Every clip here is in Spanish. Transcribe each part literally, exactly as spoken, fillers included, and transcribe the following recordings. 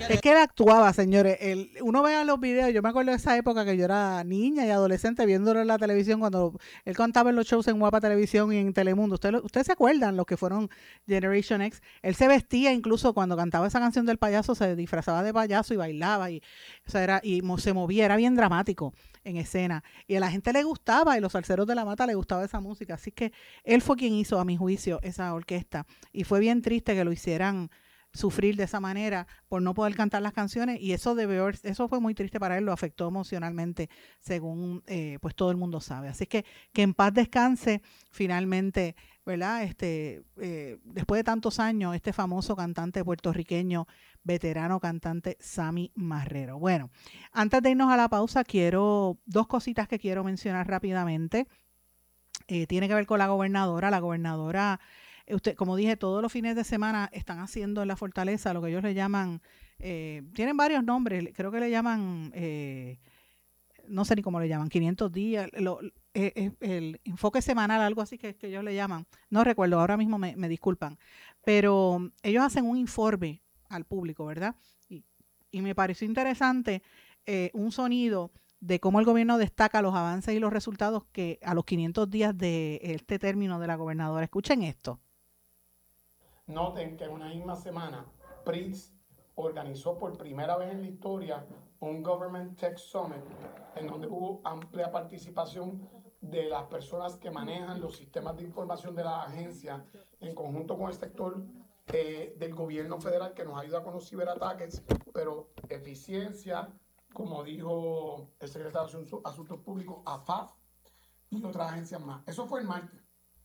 Es que él actuaba, señores. El, uno vea los videos, yo me acuerdo de esa época que yo era niña y adolescente viéndolo en la televisión cuando él cantaba en los shows en Guapa Televisión y en Telemundo. Ustedes usted se acuerdan, los que fueron Generation X. Él se vestía incluso cuando cantaba esa canción del payaso, se disfrazaba de payaso y bailaba y, o sea, era, y se movía, era bien dramático en escena. Y a la gente le gustaba y los salseros de la mata le gustaba esa música. Así que él fue quien hizo, a mi juicio, esa orquesta. Y fue bien triste que lo hicieran sufrir de esa manera por no poder cantar las canciones, y eso debió, eso fue muy triste para él, lo afectó emocionalmente, según eh, pues todo el mundo sabe. Así que que en paz descanse finalmente, ¿verdad? Este eh, después de tantos años, este famoso cantante puertorriqueño, veterano cantante Sammy Marrero. Bueno, antes de irnos a la pausa, quiero dos cositas que quiero mencionar rápidamente. Eh, tiene que ver con la gobernadora. La gobernadora, usted, como dije, todos los fines de semana están haciendo en la Fortaleza lo que ellos le llaman, eh, tienen varios nombres, creo que le llaman, eh, no sé ni cómo le llaman, quinientos días, lo, eh, el enfoque semanal, algo así que, que ellos le llaman, no recuerdo, ahora mismo me, me disculpan, pero ellos hacen un informe al público, ¿verdad? Y, y me pareció interesante eh, un sonido de cómo el gobierno destaca los avances y los resultados que a los quinientos días de este término de la gobernadora. Escuchen esto. Noten que en una misma semana, P R I S organizó por primera vez en la historia un Government Tech Summit, en donde hubo amplia participación de las personas que manejan los sistemas de información de la agencia, en conjunto con el sector eh, del gobierno federal, que nos ayuda con los ciberataques, pero eficiencia, como dijo el secretario de Asuntos Públicos, A F A F, y otras agencias más. Eso fue el martes.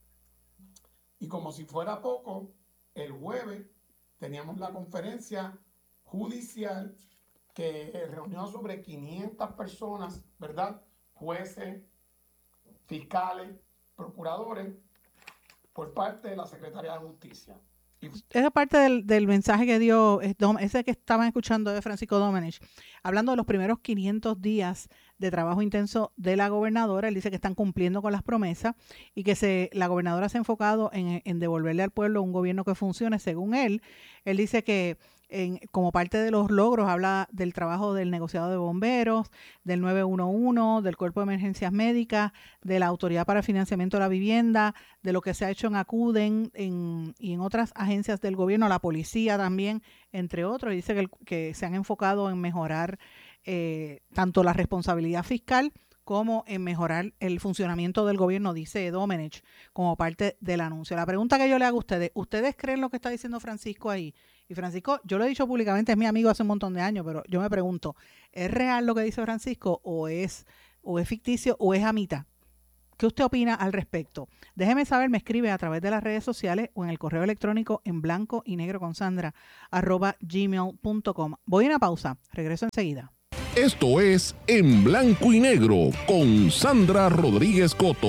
Y como si fuera poco, el jueves teníamos la conferencia judicial que reunió sobre quinientas personas, ¿verdad? Jueces, fiscales, procuradores, por parte de la Secretaría de Justicia. Esa parte del, del mensaje que dio, ese que estaban escuchando de Francisco Domenech, hablando de los primeros quinientos días de trabajo intenso de la gobernadora. Él dice que están cumpliendo con las promesas y que se, la gobernadora se ha enfocado en, en devolverle al pueblo un gobierno que funcione según él. Él dice que en, como parte de los logros habla del trabajo del negociado de bomberos, del nueve uno uno, del Cuerpo de Emergencias Médicas, de la Autoridad para el Financiamiento de la Vivienda, de lo que se ha hecho en ACUDEN en, y en otras agencias del gobierno, la policía también, entre otros. Y dice que, que se han enfocado en mejorar eh, tanto la responsabilidad fiscal como en mejorar el funcionamiento del gobierno, dice Domenech, como parte del anuncio. La pregunta que yo le hago a ustedes, ¿ustedes creen lo que está diciendo Francisco ahí? Y Francisco, yo lo he dicho públicamente, es mi amigo hace un montón de años, pero yo me pregunto, ¿es real lo que dice Francisco o es, o es ficticio o es a mitad? ¿Qué usted opina al respecto? Déjeme saber, me escribe a través de las redes sociales o en el correo electrónico en blanco y negro con Sandra arroba gmail punto com. Voy a una pausa, regreso enseguida. Esto es En Blanco y Negro con Sandra Rodríguez Coto.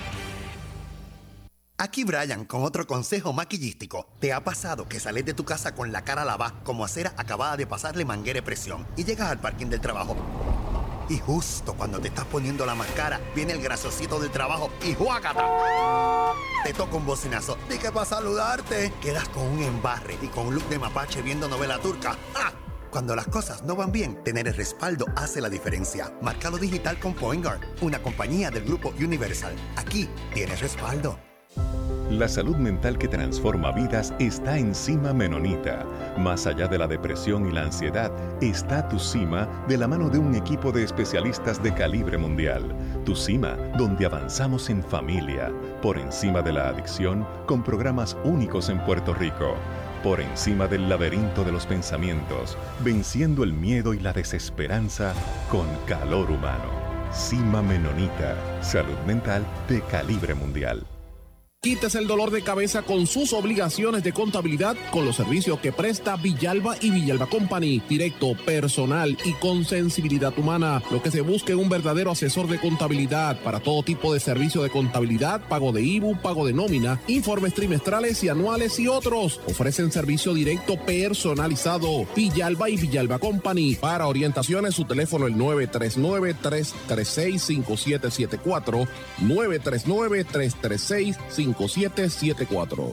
Aquí Brian con otro consejo maquillístico. ¿Te ha pasado que sales de tu casa con la cara lavada como acera acabada de pasarle manguera de presión y llegas al parking del trabajo? Y justo cuando te estás poniendo la máscara, viene el grasosito del trabajo y ¡juácata! Te toca un bocinazo. ¿De qué para saludarte? Quedas con un embarre y con un look de mapache viendo novela turca. ¡Ah! Cuando las cosas no van bien, tener el respaldo hace la diferencia. Márcalo digital con Point Guard, una compañía del grupo Universal. Aquí tienes respaldo. La salud mental que transforma vidas está en Cima Menonita. Más allá de la depresión y la ansiedad, está Tu Cima de la mano de un equipo de especialistas de calibre mundial. Tu Cima, donde avanzamos en familia, por encima de la adicción, con programas únicos en Puerto Rico. Por encima del laberinto de los pensamientos, venciendo el miedo y la desesperanza con calor humano. Cima Menonita, salud mental de calibre mundial. Quítese el dolor de cabeza con sus obligaciones de contabilidad con los servicios que presta Villalba y Villalba Company. Directo, personal y con sensibilidad humana. Lo que se busca en un verdadero asesor de contabilidad para todo tipo de servicio de contabilidad, pago de I B U, pago de nómina, informes trimestrales y anuales y otros. Ofrecen servicio directo personalizado. Villalba y Villalba Company. Para orientaciones, su teléfono el nueve tres nueve, tres tres seis, cinco siete siete cuatro, nueve tres nueve, tres tres seis, cinco siete siete cuatro.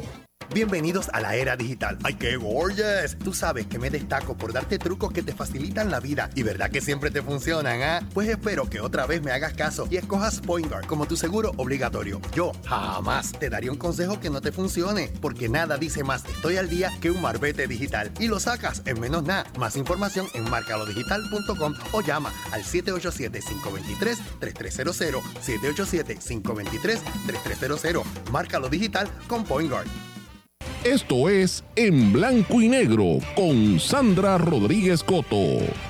Bienvenidos a la era digital. ¡Ay, qué gorgeous! Tú sabes que me destaco por darte trucos que te facilitan la vida. ¿Y verdad que siempre te funcionan, ah? ¿eh? Pues espero que otra vez me hagas caso y escojas PointGuard como tu seguro obligatorio. Yo jamás te daría un consejo que no te funcione, porque nada dice más estoy al día que un marbete digital. Y lo sacas en menos nada. Más información en marcalo digital punto com o llama al siete ocho siete, cinco dos tres, tres tres cero cero, siete ocho siete, cinco dos tres, tres tres cero cero. Márcalo digital con PointGuard. Esto es En Blanco y Negro con Sandra Rodríguez Coto.